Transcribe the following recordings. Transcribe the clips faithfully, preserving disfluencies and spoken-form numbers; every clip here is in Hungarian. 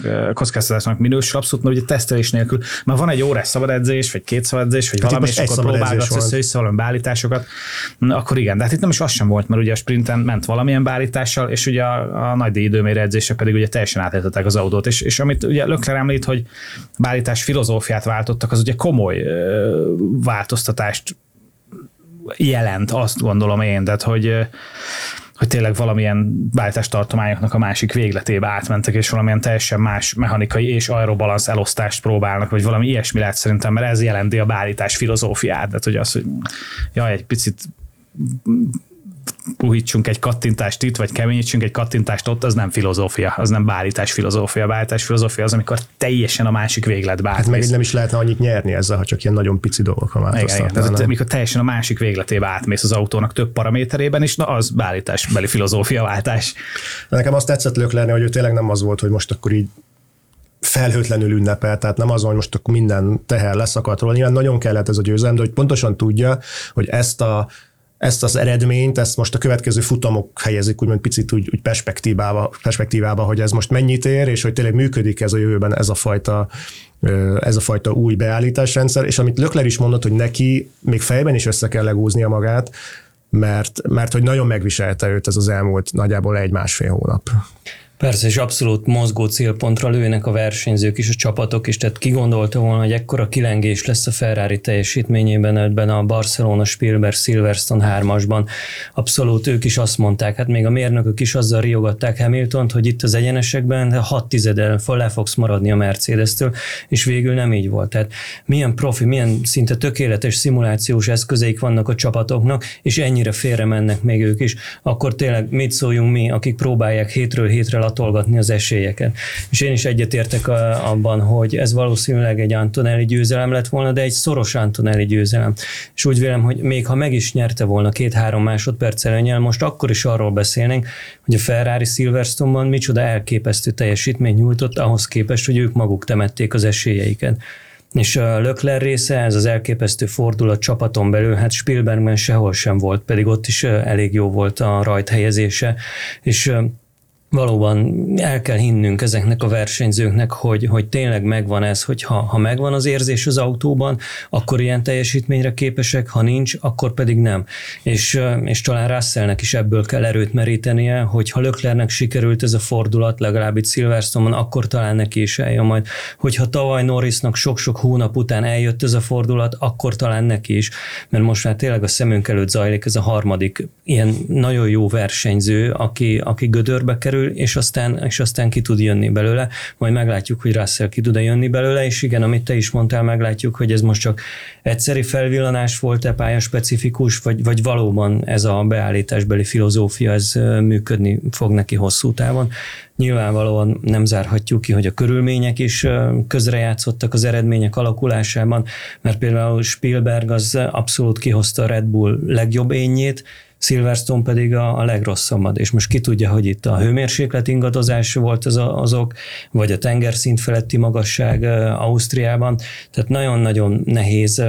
kockáztatásnak minősül, abszolút, mert ugye tesztelés nélkül, már van egy órás szabad edzés, vagy két szabad edzés, vagy hát valami, és akkor próbálgatsz össze-vissza valami beállításokat, akkor igen, de hát itt nem is az sem volt, mert ugye a sprinten ment valamilyen beállítással, és ugye a, a nagy időmérő edzésre pedig ugye teljesen átállították az autót, és, és amit ugye Leclerc említ, hogy beállítás filozófiát váltottak, az ugye komoly ö, változtatást jelent, azt gondolom én, tehát hogy hogy tényleg valamilyen beállítástartományoknak a másik végletébe átmentek, és valamilyen teljesen más mechanikai és aerobalansz elosztást próbálnak, vagy valami ilyesmi lehet szerintem, mert ez jelenti a beállítás filozófiát, tehát hogy az, hogy jaj, egy picit puhítsunk egy kattintást itt, vagy keményítsünk egy kattintást ott, az nem filozófia, az nem beállítás filozófia. Beállítás filozófia az, amikor teljesen a másik végletbe átmész. Hát meg nem is lehetne annyit nyerni ezzel, ha csak ilyen nagyon pici dolgok változtatnak. Tehát amikor teljesen a másik végletébe átmész az autónak több paraméterében is, na az beállításbeli filozófiaváltás. Nekem azt tetszett Leclercnél, hogy ő tényleg nem az volt, hogy most akkor így felhőtlenül ünnepel, tehát nem az, hogy most akkor minden teher leszakadt róla. Nyilván nagyon kellett ez a győzelem, de hogy pontosan tudja, hogy ezt a Ezt az eredményt, ezt most a következő futamok helyezik úgymond picit úgy, úgy perspektívába, perspektívába, hogy ez most mennyit ér, és hogy tényleg működik ez a jövőben ez a fajta, ez a fajta új beállításrendszer, és amit Leclerc is mondott, hogy neki még fejben is össze kell legúznia magát, mert, mert hogy nagyon megviselte őt ez az elmúlt nagyjából egy-másfél hónap. Persze, és abszolút mozgó célpontra lőnek a versenyzők is, a csapatok is, tehát ki gondolta volna, hogy ekkora kilengés lesz a Ferrari teljesítményében ebben a Barcelona, Spielberg, Silverstone hármasban. Abszolút ők is azt mondták, hát még a mérnökök is azzal riogatták Hamiltont, hogy itt az egyenesekben hat tizedel le fogsz maradni a Mercedes-től, és végül nem így volt. Tehát milyen profi, milyen szinte tökéletes szimulációs eszközeik vannak a csapatoknak, és ennyire félre mennek még ők is, akkor tényleg mit szóljunk mi, akik próbálják hétről hétre latolgatni az esélyeket. És én is egyetértek abban, hogy ez valószínűleg egy Antonelli győzelem lett volna, de egy szoros Antonelli győzelem. És úgy vélem, hogy még ha meg is nyerte volna két-három másodperc előnnyel, most akkor is arról beszélnénk, hogy a Ferrari Silverstone-ban micsoda elképesztő teljesítményt nyújtott ahhoz képest, hogy ők maguk temették az esélyeiket. És a Leclerc része, ez az elképesztő fordulat csapaton belül, hát Spielbergben sehol sem volt, pedig ott is elég jó volt a rajthelyezése, és valóban el kell hinnünk ezeknek a versenyzőknek, hogy, hogy tényleg megvan ez, hogy ha, ha megvan az érzés az autóban, akkor ilyen teljesítményre képesek, ha nincs, akkor pedig nem. És, és talán Russellnek is ebből kell erőt merítenie, hogy ha Leclercnek sikerült ez a fordulat, legalább itt Silverstone-on, akkor talán neki is eljön majd. Hogyha tavaly Norrisnak sok-sok hónap után eljött ez a fordulat, akkor talán neki is, mert most már tényleg a szemünk előtt zajlik ez a harmadik ilyen nagyon jó versenyző, aki, aki gödörbe kerül, és aztán, és aztán ki tud jönni belőle, majd meglátjuk, hogy Russell ki tud jönni belőle, és igen, amit te is mondtál, meglátjuk, hogy ez most csak egyszeri felvillanás volt-e, pályaspecifikus, vagy, vagy valóban ez a beállításbeli filozófia, ez működni fog neki hosszú távon. Nyilvánvalóan nem zárhatjuk ki, hogy a körülmények is közrejátszottak az eredmények alakulásában, mert például Spielberg az abszolút kihozta a Red Bull legjobb énjét, Silverstone pedig a, a legrosszabbat, és most ki tudja, hogy itt a hőmérséklet ingadozás volt az a, azok, vagy a tengerszint feletti magasság Ausztriában, tehát nagyon-nagyon nehéz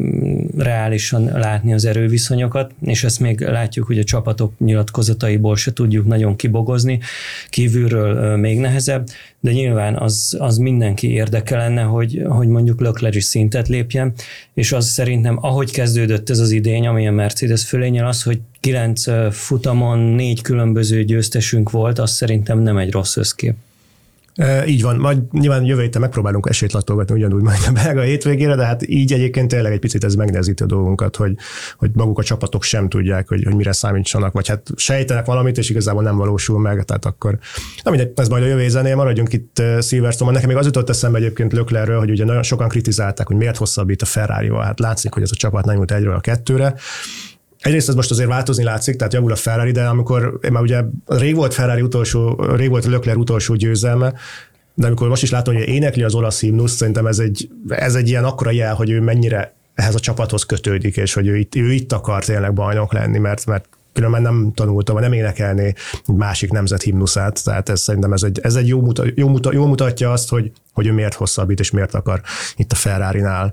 reálisan látni az erőviszonyokat, és ezt még látjuk, hogy a csapatok nyilatkozataiból se tudjuk nagyon kibogozni, kívülről még nehezebb, de nyilván az, az mindenki érdeke lenne, hogy, hogy mondjuk Leclerc is szintet lépjen, és az szerintem, ahogy kezdődött ez az idény, ami a Mercedes fölényel, az, hogy kilenc futamon négy különböző győztesünk volt, az szerintem nem egy rossz összkép. E, így van, majd nyilván jövő héten megpróbálunk esélyt latolgatni ugyanúgy majd a belga hétvégére, de hát így egyébként tényleg egy picit ez megnehezíti a dolgunkat, hogy, hogy maguk a csapatok sem tudják, hogy, hogy mire számítsanak, vagy hát sejtenek valamit, és igazából nem valósul meg, tehát akkor, na mindegy, ez majd a jövő zenéje, maradjunk itt Silverstone-on. Nekem még az jutott eszembe egyébként Leclercről, hogy ugye nagyon sokan kritizálták, hogy miért hosszabbít a Ferrarival, hát látszik, hogy ez a csapat nem jut egyről a kettőre. Egyrészt ez most azért változni látszik, tehát javul a Ferrari, de amikor már ugye rég volt Ferrari utolsó, rég volt Leclerc utolsó győzelme, de amikor most is látom, hogy énekli az olasz himnuszt, szerintem ez egy, ez egy ilyen akkora jel, hogy ő mennyire ehhez a csapathoz kötődik, és hogy ő itt, ő itt akar tényleg bajnok lenni, mert, mert különben nem tanulta, vagy nem énekelné egy másik nemzet himnuszát, tehát ez, szerintem ez egy, ez egy jó, muta, jó, muta, jó mutatja azt, hogy, hogy ő miért hosszabbít, és miért akar itt a Ferrarinál,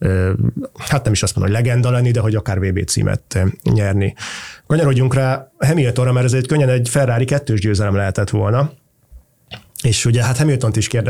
hát nem is azt mondom, hogy legenda lenni, de hogy akár vé bé címet nyerni. Kanyarodjunk rá Hamiltonra, mert ez egy könnyen egy Ferrari kettős győzelem lehetett volna, és ugye hát Hamiltont is kérdezik,